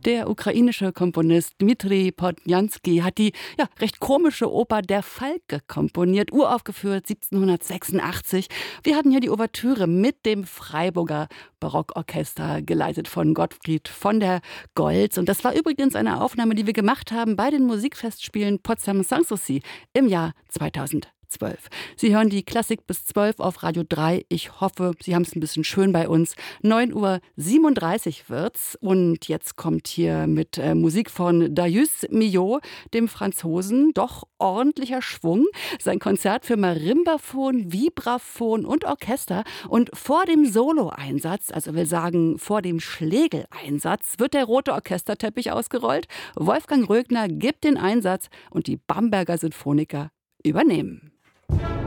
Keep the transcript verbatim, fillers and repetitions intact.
Der ukrainische Komponist Dmitri Podjanski hat die ja, recht komische Oper Der Falke komponiert, uraufgeführt siebzehnhundertsechsundachtzig. Wir hatten hier die Ouvertüre mit dem Freiburger Barockorchester, geleitet von Gottfried von der Goltz. Und das war übrigens eine Aufnahme, die wir gemacht haben bei den Musikfestspielen Potsdam Sanssouci im Jahr zweitausendzwölf. Sie hören die Klassik bis zwölf auf Radio drei. Ich hoffe, Sie haben es ein bisschen schön bei uns. neun Uhr siebenunddreißig wird's. Und jetzt kommt hier mit äh, Musik von Darius Milhaud, dem Franzosen, doch ordentlicher Schwung. Sein Konzert für Marimbaphon, Vibraphon und Orchester. Und vor dem Solo-Einsatz, also will sagen vor dem Schlägeleinsatz, wird der rote Orchesterteppich ausgerollt. Wolfgang Rögner gibt den Einsatz und die Bamberger Sinfoniker übernehmen.